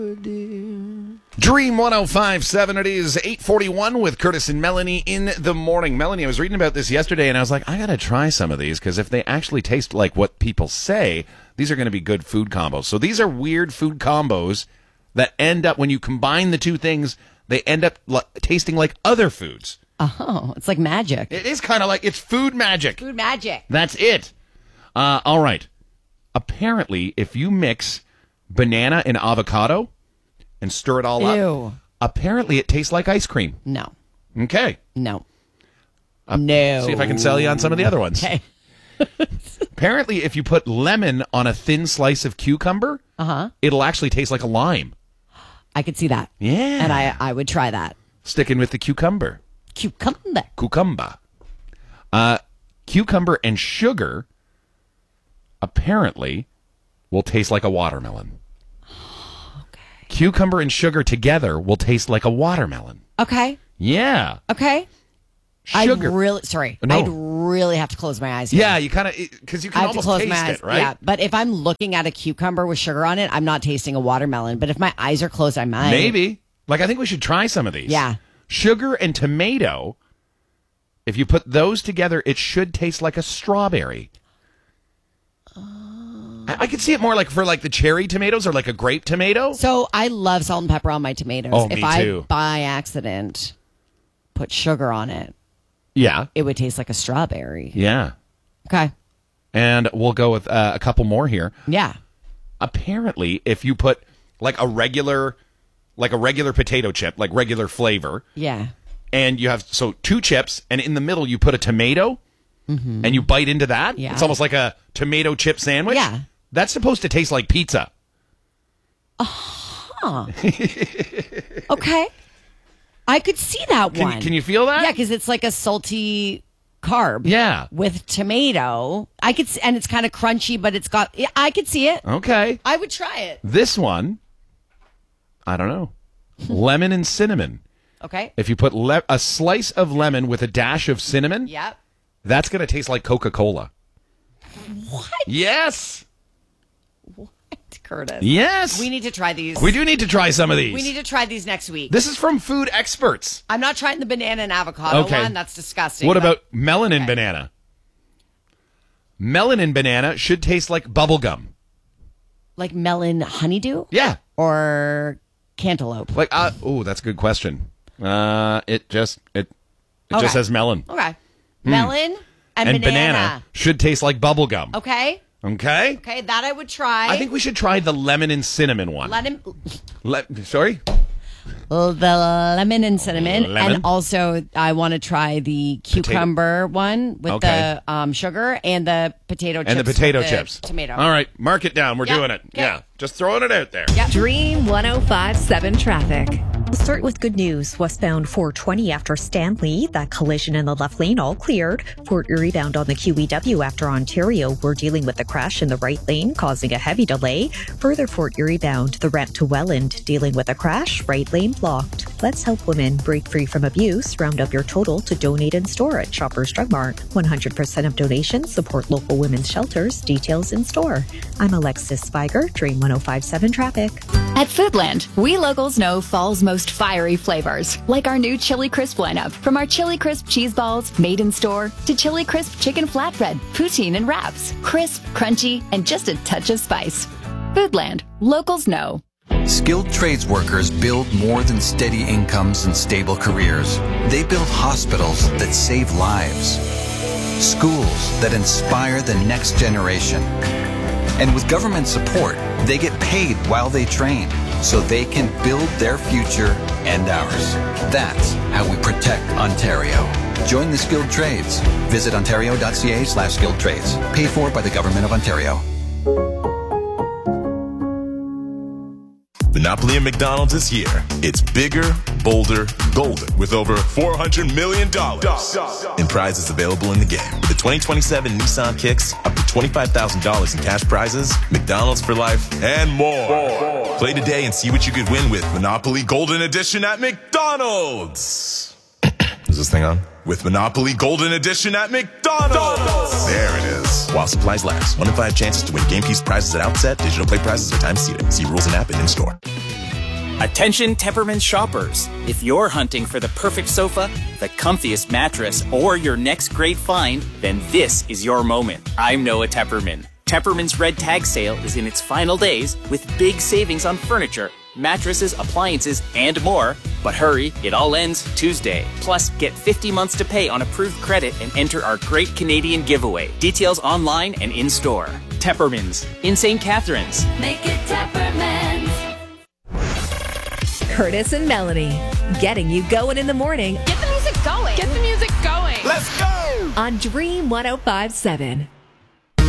Dream 105.7. It is 8:41 with Curtis and Melanie in the morning. Melanie, I was reading about this yesterday, and I was like, I got to try some of these, because if they actually taste like what people say, these are going to be good food combos. So these are weird food combos that end up, when you combine the two things, they end up tasting like other foods. Oh, it's like magic. It is kind of like, it's food magic. Food magic. That's it. All right. Apparently, if you mix banana and avocado and stir it all up, apparently it tastes like ice cream. No. Okay. No. No. See if I can sell you on some of the other ones. Okay. Apparently, if you put lemon on a thin slice of cucumber, it'll actually taste like a lime. I could see that. Yeah. And I would try that. Sticking with the cucumber. Cucumber. Cucumber and sugar apparently will taste like a watermelon. Okay. Cucumber and sugar together will taste like a watermelon. Okay. Yeah. Okay. Sugar. I'd really have to close my eyes here. Yeah, you kind of, because you can almost taste it, right? Yeah, but if I'm looking at a cucumber with sugar on it, I'm not tasting a watermelon. But if my eyes are closed, I might. Maybe. Like, I think we should try some of these. Yeah. Sugar and tomato, if you put those together, it should taste like a strawberry. I could see it more like for like the cherry tomatoes or like a grape tomato. So I love salt and pepper on my tomatoes. Oh, if me I too. by accident put sugar on it, Yeah. it would taste like a strawberry. Yeah. Okay. And we'll go with a couple more here. Yeah. Apparently, if you put like a regular potato chip, like regular flavor, Yeah. and you have two chips, and in the middle you put a tomato, and you bite into that. Yeah. It's almost like a tomato chip sandwich. Yeah. That's supposed to taste like pizza. Okay. I could see that one. Can you feel that? Yeah, because it's like a salty carb. Yeah. With tomato. I could, and it's kind of crunchy, but it's got. Yeah, I could see it. Okay. I would try it. This one, I don't know. Lemon and cinnamon. Okay. If you put a slice of lemon with a dash of cinnamon, Yep. that's going to taste like Coca-Cola. What? Yes. What, Curtis? Yes. We need to try these. We do need to try some of these. We need to try these next week. This is from food experts. I'm not trying the banana and avocado one. That's disgusting. What about melon and banana? Melon and banana should taste like bubble gum. Like melon honeydew? Yeah. Or cantaloupe? Like, that's a good question. It just says melon. Okay. Melon and banana should taste like bubble gum. Okay. Okay. Okay, that I would try. I think we should try the lemon and cinnamon one. Sorry? The lemon and cinnamon. Lemon. And also, I want to try the cucumber one with the sugar and the potato chips. And the potato with chips. The tomato. All right, mark it down. We're doing it. Okay. Yeah, just throwing it out there. Yep. Dream 105.7 traffic. We'll start with good news. Westbound 420 after Stanley. That collision in the left lane all cleared. Fort Erie bound on the QEW after Ontario. We're dealing with the crash in the right lane, causing a heavy delay. Further Fort Erie bound, the Rent to Welland, dealing with a crash, right lane blocked. Let's help women break free from abuse. Round up your total to donate in store at Shoppers Drug Mart. 100% of donations support local women's shelters. Details in store. I'm Alexis Spiger, Dream 105.7 Traffic. At Foodland, we locals know fall's most fiery flavors, like our new Chili Crisp lineup. From our Chili Crisp cheese balls, made in store, to Chili Crisp chicken flatbread, poutine, and wraps. Crisp, crunchy, and just a touch of spice. Foodland, locals know. Skilled trades workers build more than steady incomes and stable careers. They build hospitals that save lives, schools that inspire the next generation. And with government support, they get paid while they train, so they can build their future and ours. That's how we protect Ontario. Join the skilled trades. Visit ontario.ca/skilled trades. Paid for by the Government of Ontario. Monopoly at McDonald's is here. It's bigger, bolder, golden, with over $400 million in prizes available in the game. With the 2027 Nissan Kicks, up to $25,000 in cash prizes, McDonald's for life, and more. Play today and see what you could win with Monopoly Golden Edition at McDonald's. Is this thing on? With Monopoly Golden Edition at McDonald's. There it is. While supplies last. 1 in 5 chances to win game piece prizes at outset. Digital play prizes are time seated. See rules and app and in store. Attention Tepperman shoppers. If you're hunting for the perfect sofa, the comfiest mattress, or your next great find, then this is your moment. I'm Noah Tepperman. Tepperman's Red Tag Sale is in its final days with big savings on furniture, mattresses, appliances, and more. But hurry, it all ends Tuesday. Plus, get 50 months to pay on approved credit and enter our great Canadian giveaway. Details online and in-store. Tepperman's in St. Catharines. Make it Tepperman's. Curtis and Melanie, getting you going in the morning. Get the music going. Get the music going. Let's go! On Dream 105.7.